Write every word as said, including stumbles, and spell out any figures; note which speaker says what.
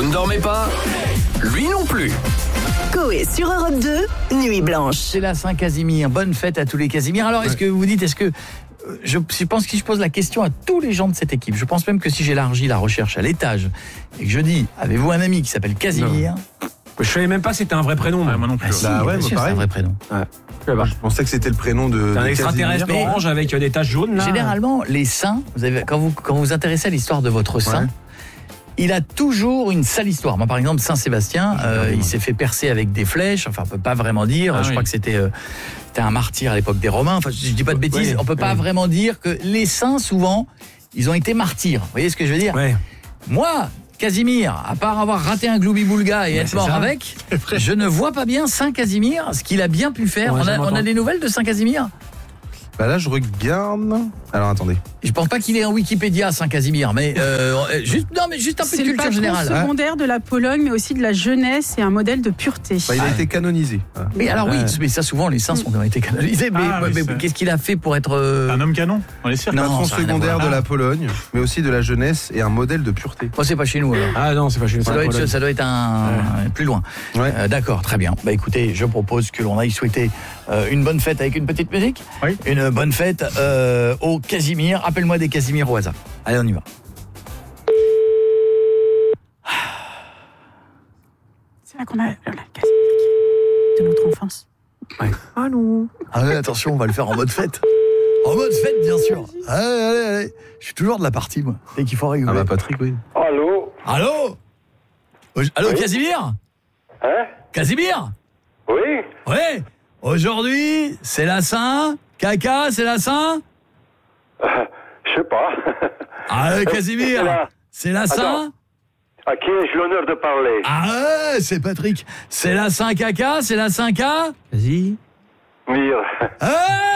Speaker 1: Vous ne dormez pas ? Lui non plus.
Speaker 2: Coé sur Europe deux, Nuit Blanche.
Speaker 3: C'est la Saint-Casimir. Bonne fête à tous les Casimir. Alors, est-ce que vous vous dites, est-ce que... Je, je pense que si je pose la question à tous les gens de cette équipe, je pense même que si j'élargis la recherche à l'étage et que je dis, avez-vous un ami qui s'appelle Casimir ?
Speaker 4: Je savais même pas que c'était un vrai prénom.
Speaker 5: Ouais, moi non plus.
Speaker 3: Ah si,
Speaker 6: Bah ouais,
Speaker 3: bien
Speaker 6: moi
Speaker 3: sûr, c'est
Speaker 6: pareil.
Speaker 3: un vrai prénom.
Speaker 6: Ouais. Je pensais que c'était le prénom de.
Speaker 4: C'est un
Speaker 6: de
Speaker 4: extraterrestre
Speaker 6: Casimir.
Speaker 4: orange avec euh, des taches jaunes là.
Speaker 3: Généralement, les saints, vous avez, quand, vous, quand vous vous intéressez à l'histoire de votre saint,
Speaker 6: Ouais.
Speaker 3: il a toujours une sale histoire. Moi, par exemple, Saint Sébastien, euh,
Speaker 6: ouais.
Speaker 3: il s'est fait percer avec des flèches. Enfin, on peut pas vraiment dire.
Speaker 5: Ah
Speaker 3: je
Speaker 5: oui.
Speaker 3: crois que c'était, euh, c'était un martyr à l'époque des Romains. Enfin, je, je dis pas de bêtises.
Speaker 4: Oui,
Speaker 3: on peut pas
Speaker 4: oui.
Speaker 3: vraiment dire que les saints, souvent, ils ont été martyrs. Vous voyez ce que je veux dire ?
Speaker 4: Ouais.
Speaker 3: Moi, Casimir, à part avoir raté un gloubi-boulga et
Speaker 4: Ouais,
Speaker 3: être
Speaker 4: c'est
Speaker 3: mort
Speaker 4: ça.
Speaker 3: avec, je ne vois pas bien Saint Casimir, ce qu'il a bien pu faire.
Speaker 4: Ouais,
Speaker 3: on, a,
Speaker 4: j'aime
Speaker 3: on a
Speaker 4: entendre.
Speaker 3: des nouvelles de Saint Casimir ?
Speaker 6: Bah là, je regarde. Alors attendez.
Speaker 3: Je pense pas qu'il est en Wikipédia, Saint Casimir, mais euh, juste, non, mais juste un peu
Speaker 7: C'est
Speaker 3: de
Speaker 7: le
Speaker 3: culture
Speaker 7: patron
Speaker 3: générale. hein.
Speaker 7: secondaire de la Pologne, mais aussi de la jeunesse et un modèle de pureté.
Speaker 6: Bah, il a été canonisé. Voilà.
Speaker 3: Mais alors oui,
Speaker 6: Ouais.
Speaker 3: mais ça souvent les saints sont quand même été canonisés. Mais,
Speaker 5: Ah, oui,
Speaker 3: mais
Speaker 5: c'est-
Speaker 3: qu'est-ce qu'il a fait pour être euh,
Speaker 5: Un homme canon dans les cirques.
Speaker 3: Non,
Speaker 6: Patron
Speaker 3: ça a rien à
Speaker 6: secondaire
Speaker 3: voir.
Speaker 6: de la Pologne, mais aussi de la jeunesse et un modèle de pureté.
Speaker 3: Oh, c'est pas chez nous alors.
Speaker 4: Ah non, c'est pas chez nous.
Speaker 3: Ça doit, être, ça doit être un plus loin.
Speaker 6: Ouais.
Speaker 3: Euh, D'accord, très bien. Bah écoutez, je propose que l'on aille souhaiter euh, une bonne fête avec une petite musique.
Speaker 5: Oui.
Speaker 3: Une bonne fête euh, au Casimir. Appelle-moi des Casimir au hasard. Allez, on y va.
Speaker 7: C'est là qu'on a le Casimir de notre enfance. Allô.
Speaker 3: Allez, attention, on va le faire en mode fête. En mode fête, bien sûr. Allez, allez, allez. Je suis toujours de la partie, moi. Dès qu'il faut
Speaker 6: Ah
Speaker 3: rigoler.
Speaker 6: bah Patrick, oui.
Speaker 8: Allô?
Speaker 3: Allô Allô,
Speaker 8: Oui.
Speaker 3: Casimir
Speaker 8: Hein?
Speaker 3: Casimir
Speaker 8: Oui?
Speaker 3: Ouais. Aujourd'hui, c'est la Saint. Caca, c'est la Saint.
Speaker 8: Je sais pas.
Speaker 3: Ah, Casimir,
Speaker 8: C'est la-
Speaker 3: c'est la Saint.
Speaker 8: Attends. À qui ai-je l'honneur de parler?
Speaker 3: Ah ouais, c'est Patrick. C'est la Saint Caca, c'est la Saint K.
Speaker 4: Vas-y.
Speaker 8: Mire.
Speaker 3: Ah